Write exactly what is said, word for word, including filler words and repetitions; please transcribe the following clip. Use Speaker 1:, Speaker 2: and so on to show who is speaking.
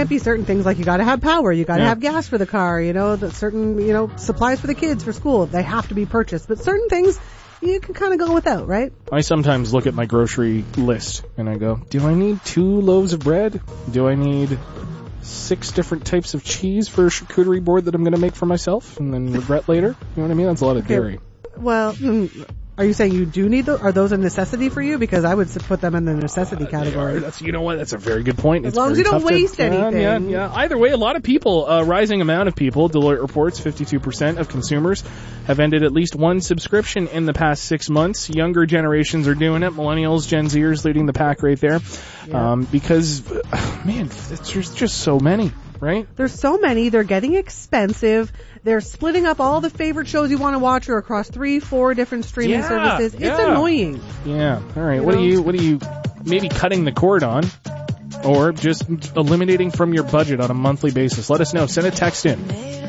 Speaker 1: can't be certain things like you got to have power, you got to
Speaker 2: Yeah.
Speaker 1: have gas for the car, you know, the certain, you know, supplies for the kids for school. They have to be purchased. But certain things you can kind of go without, right?
Speaker 2: I sometimes look at my grocery list and I go, do I need two loaves of bread? Do I need six different types of cheese for a charcuterie board that I'm going to make for myself and then regret later? You know what I mean? That's a lot of
Speaker 1: Okay.
Speaker 2: dairy.
Speaker 1: Well, mm, are you saying you do need those? Are those a necessity for you? Because I would s- put them in the necessity category.
Speaker 2: That's, you know what? That's a very good point.
Speaker 1: As
Speaker 2: It's
Speaker 1: long as
Speaker 2: very
Speaker 1: you don't
Speaker 2: tough to-
Speaker 1: waste
Speaker 2: yeah,
Speaker 1: anything.
Speaker 2: Yeah, yeah. Either way, a lot of people, a rising amount of people, Deloitte reports fifty-two percent of consumers have ended at least one subscription in the past six months. Younger generations are doing it. Millennials, Gen Zers leading the pack right there.
Speaker 1: Yeah.
Speaker 2: Um, because, man, it's, there's just so many, right?
Speaker 1: There's so many. They're getting expensive. They're splitting up all the favorite shows you want to watch or across three, four different streaming
Speaker 2: Yeah,
Speaker 1: services. It's
Speaker 2: yeah.
Speaker 1: annoying.
Speaker 2: Yeah. All right.
Speaker 1: You
Speaker 2: What
Speaker 1: know?
Speaker 2: are you, what are you maybe cutting the cord on? Or just eliminating from your budget on a monthly basis? Let us know. Send a text in.